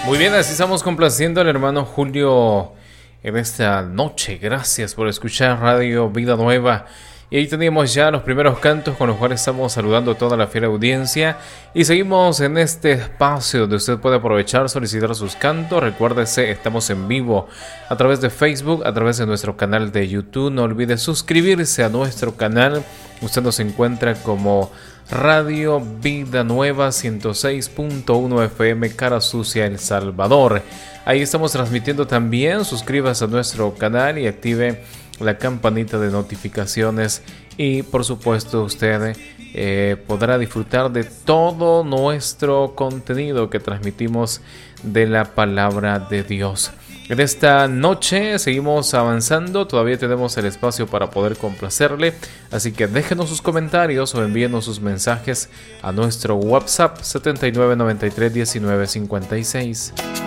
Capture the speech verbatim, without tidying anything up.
Muy bien, así estamos complaciendo al hermano Julio en esta noche. Gracias por escuchar Radio Vida Nueva. Y ahí teníamos ya los primeros cantos con los cuales estamos saludando a toda la fiel audiencia. Y seguimos en este espacio donde usted puede aprovechar, solicitar sus cantos. Recuérdese, estamos en vivo a través de Facebook, a través de nuestro canal de YouTube. No olvide suscribirse a nuestro canal. Usted nos encuentra como Radio Vida Nueva ciento seis punto uno F M Cara Sucia, El Salvador. Ahí estamos transmitiendo también. Suscríbase a nuestro canal y active la campanita de notificaciones. Y por supuesto usted eh, podrá disfrutar de todo nuestro contenido que transmitimos de la palabra de Dios. En esta noche seguimos avanzando, todavía tenemos el espacio para poder complacerle, así que déjenos sus comentarios o envíenos sus mensajes a nuestro WhatsApp setenta y nueve noventa y tres diecinueve cincuenta y seis.